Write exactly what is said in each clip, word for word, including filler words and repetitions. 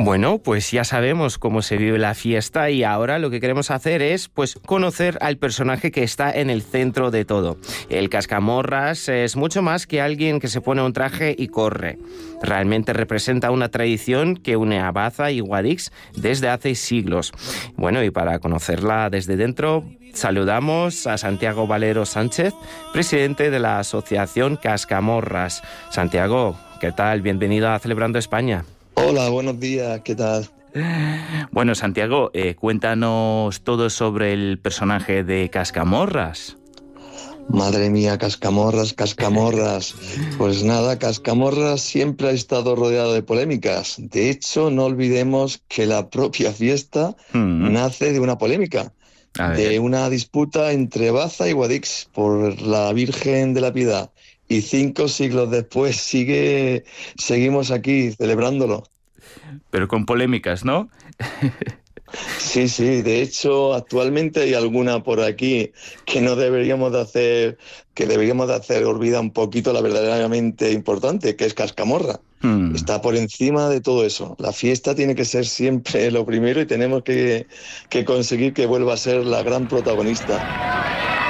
Bueno, pues ya sabemos cómo se vive la fiesta y ahora lo que queremos hacer es pues conocer al personaje que está en el centro de todo. El cascamorras es mucho más que alguien que se pone un traje y corre. Realmente representa una tradición que une a Baza y Guadix desde hace siglos. Bueno, y para conocerla desde dentro, saludamos a Santiago Valero Sánchez, presidente de la Asociación Cascamorras. Santiago, ¿qué tal? Bienvenido a Celebrando España. Hola, buenos días, ¿qué tal? Bueno, Santiago, eh, cuéntanos todo sobre el personaje de Cascamorras. Madre mía, Cascamorras, Cascamorras. Pues nada, Cascamorras siempre ha estado rodeado de polémicas. De hecho, no olvidemos que la propia fiesta mm. nace de una polémica, de una disputa entre Baza y Guadix por la Virgen de la Piedad. Y cinco siglos después sigue, seguimos aquí celebrándolo. Pero con polémicas, ¿no? Sí, sí. De hecho, actualmente hay alguna por aquí que no deberíamos de hacer, que deberíamos de hacer olvida un poquito la verdaderamente importante, que es Cascamorra. Hmm. Está por encima de todo eso. La fiesta tiene que ser siempre lo primero y tenemos que, que conseguir que vuelva a ser la gran protagonista.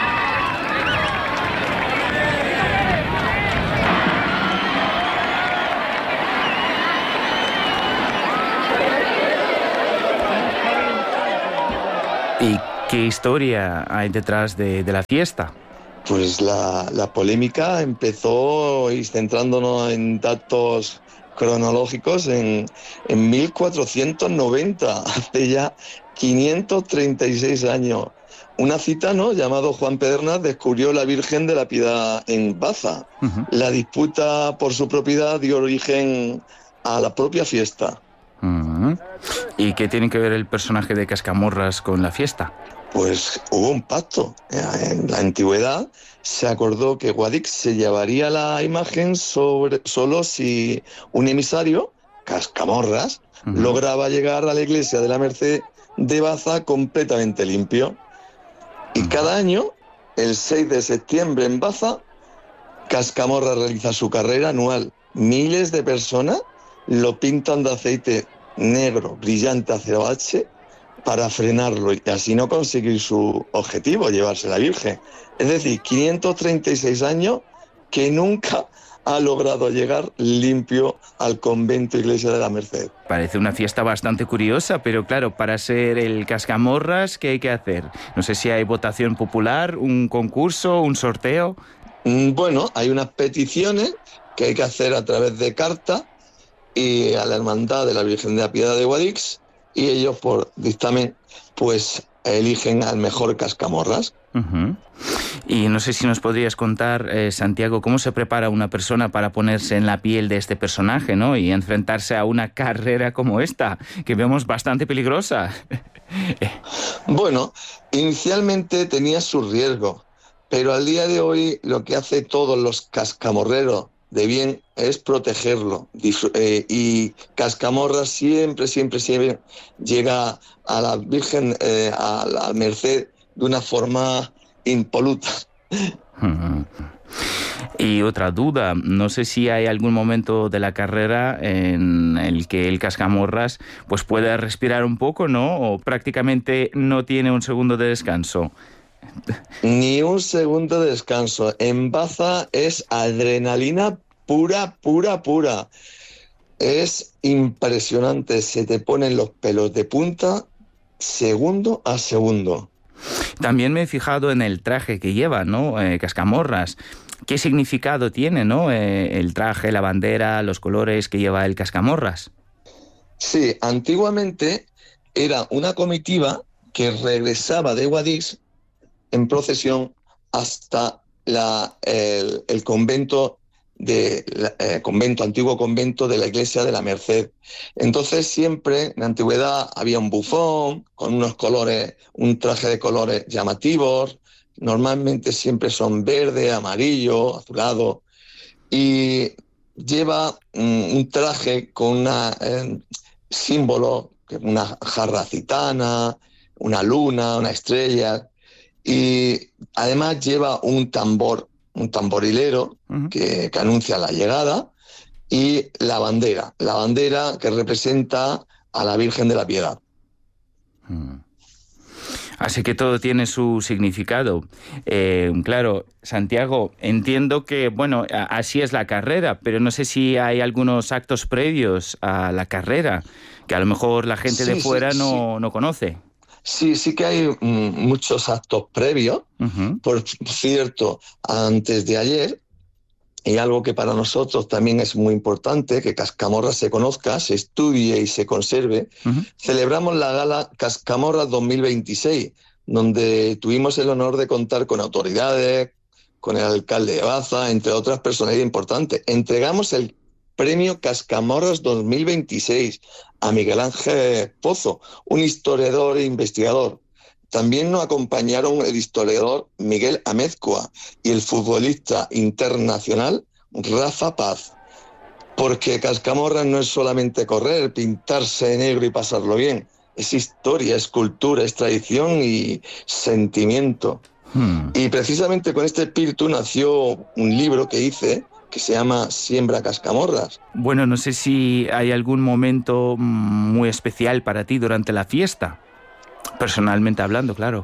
¿Y qué historia hay detrás de, de la fiesta? Pues la, la polémica empezó, y centrándonos en datos cronológicos, en, en mil cuatrocientos noventa, hace ya quinientos treinta y seis años. Una gitano llamado Juan Pedernás descubrió la Virgen de la Piedad en Baza. Uh-huh. La disputa por su propiedad dio origen a la propia fiesta. Uh-huh. ¿Y qué tiene que ver el personaje de Cascamorras con la fiesta? Pues hubo un pacto. En la antigüedad se acordó que Guadix se llevaría la imagen sobre, solo si un emisario, Cascamorras, uh-huh. lograba llegar a la iglesia de la Merced de Baza completamente limpio. Y uh-huh. cada año, el seis de septiembre en Baza, Cascamorras realiza su carrera anual. Miles de personas lo pintan de aceite negro, brillante azabache, para frenarlo y así no conseguir su objetivo, llevarse la Virgen. Es decir, quinientos treinta y seis años que nunca ha logrado llegar limpio al convento Iglesia de la Merced. Parece una fiesta bastante curiosa, pero claro, para ser el Cascamorras, ¿qué hay que hacer? No sé si hay votación popular, un concurso, un sorteo. Bueno, hay unas peticiones que hay que hacer a través de carta y a la Hermandad de la Virgen de la Piedad de Guadix, y ellos por dictamen pues eligen al mejor Cascamorras. Uh-huh. Y no sé si nos podrías contar, eh, Santiago, cómo se prepara una persona para ponerse en la piel de este personaje, ¿no? Y enfrentarse a una carrera como esta, que vemos bastante peligrosa. Bueno, inicialmente tenía su riesgo, pero al día de hoy lo que hace todos los cascamorreros de bien es protegerlo. Eh, y Cascamorras siempre, siempre, siempre llega a la Virgen, eh, a la Merced, de una forma impoluta. Y otra duda, no sé si hay algún momento de la carrera en el que el Cascamorras pues pueda respirar un poco, ¿no? O prácticamente no tiene un segundo de descanso. Ni un segundo de descanso. En Baza es adrenalina pura, pura, pura. Es impresionante. Se te ponen los pelos de punta segundo a segundo. También me he fijado en el traje que lleva, ¿no? Eh, Cascamorras. ¿Qué significado tiene, ¿no? Eh, el traje, la bandera, los colores que lleva el Cascamorras. Sí, antiguamente era una comitiva que regresaba de Guadix en procesión hasta la, el, el convento de la, eh, convento, antiguo convento de la Iglesia de la Merced. Entonces siempre en la antigüedad había un bufón con unos colores, un traje de colores llamativos. Normalmente siempre son verde, amarillo, azulado, y lleva mm, un traje con una eh, símbolo, una jarra gitana, una luna, una estrella. Y además lleva un tambor, un tamborilero uh-huh. que, que anuncia la llegada, y la bandera, la bandera que representa a la Virgen de la Piedad. Hmm. Así que todo tiene su significado. Eh, claro, Santiago, entiendo que, bueno, así es la carrera, pero no sé si hay algunos actos previos a la carrera que a lo mejor la gente sí, de fuera sí, no, sí. no conoce. Sí, sí que hay mm, muchos actos previos. Uh-huh. Por cierto, antes de ayer, y algo que para nosotros también es muy importante, que Cascamorras se conozca, se estudie y se conserve, uh-huh. celebramos la gala Cascamorras dos mil veintiséis, donde tuvimos el honor de contar con autoridades, con el alcalde de Baza, entre otras personalidades importantes. Entregamos el premio Cascamorras dos mil veintiséis a Miguel Ángel Pozo, un historiador e investigador. También nos acompañaron el historiador Miguel Amezcua y el futbolista internacional Rafa Paz. Porque Cascamorras no es solamente correr, pintarse de negro y pasarlo bien. Es historia, es cultura, es tradición y sentimiento. Hmm. Y precisamente con este espíritu nació un libro que hice que se llama Siembra Cascamorras. Bueno, no sé si hay algún momento muy especial para ti durante la fiesta. Personalmente hablando, claro.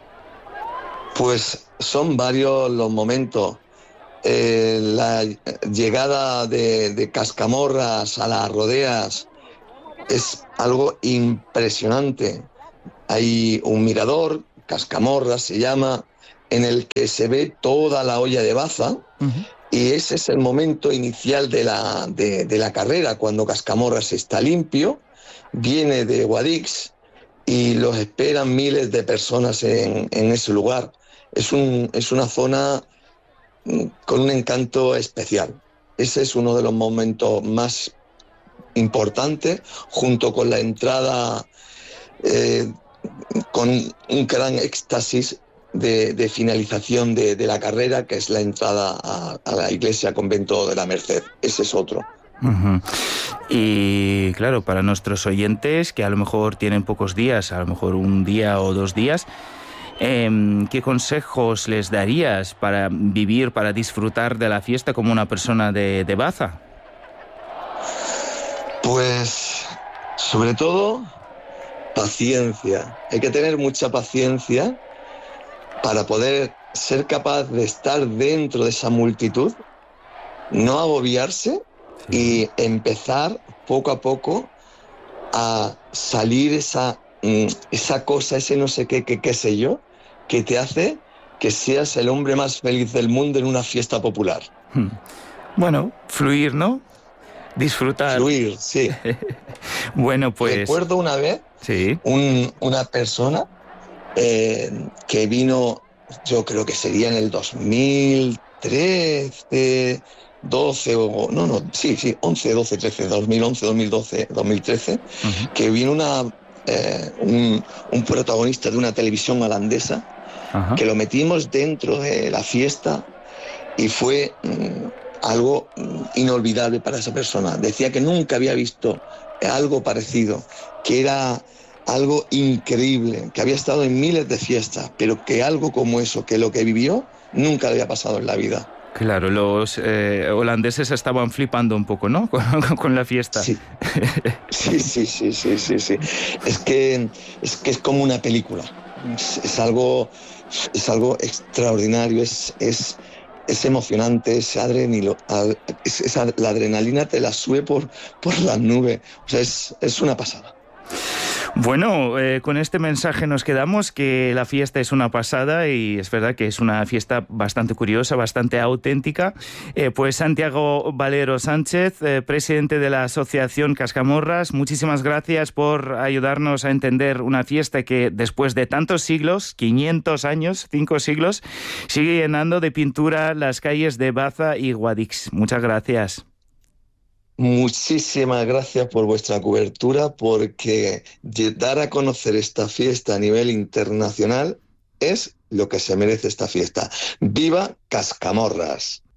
Pues son varios los momentos. Eh, la llegada de, de Cascamorras a las rodeas es algo impresionante. Hay un mirador, Cascamorras se llama, en el que se ve toda la hoya de Baza, uh-huh. y ese es el momento inicial de la, de, de la carrera, cuando Cascamorras está limpio, viene de Guadix, y los esperan miles de personas en, en ese lugar. Es, un, es una zona con un encanto especial. Ese es uno de los momentos más importantes, junto con la entrada eh, con un gran éxtasis de, de finalización de, de la carrera, que es la entrada a, a la iglesia convento de la Merced. Ese es otro. Uh-huh. Y claro, para nuestros oyentes que a lo mejor tienen pocos días, a lo mejor un día o dos días, eh, ¿qué consejos les darías para vivir, para disfrutar de la fiesta como una persona de, de Baza? Pues sobre todo paciencia. Hay que tener mucha paciencia para poder ser capaz de estar dentro de esa multitud, no agobiarse y empezar poco a poco a salir esa, esa cosa, ese no sé qué, qué, qué sé yo, que te hace que seas el hombre más feliz del mundo en una fiesta popular. Bueno, fluir, ¿no? Disfrutar. Fluir, sí. Bueno, pues... Recuerdo una vez sí. un, una persona eh, que vino, yo creo que sería en el dos mil trece... doce o no, no, sí, sí, once, doce, trece, dos mil once, dos mil doce, dos mil trece, uh-huh. que vino una, eh, un, un protagonista de una televisión holandesa, uh-huh. que lo metimos dentro de la fiesta y fue mm, algo inolvidable para esa persona. Decía que nunca había visto algo parecido, que era algo increíble, que había estado en miles de fiestas, pero que algo como eso, que lo que vivió, nunca le había pasado en la vida. Claro, los eh, holandeses estaban flipando un poco, ¿no? Con, con la fiesta. Sí. sí, sí, sí, sí, sí, sí. Es que es que es como una película. Es, es algo, es algo extraordinario. Es, es, es emocionante. Es adrenilo, es, es, la adrenalina te la sube por, por las nubes. O sea, es, es una pasada. Bueno, eh, con este mensaje nos quedamos, que la fiesta es una pasada y es verdad que es una fiesta bastante curiosa, bastante auténtica. Eh, pues Santiago Valero Sánchez, eh, presidente de la Asociación Cascamorras, muchísimas gracias por ayudarnos a entender una fiesta que después de tantos siglos, quinientos años, cinco siglos, sigue llenando de pintura las calles de Baza y Guadix. Muchas gracias. Muchísimas gracias por vuestra cobertura, porque dar a conocer esta fiesta a nivel internacional es lo que se merece esta fiesta. ¡Viva Cascamorras!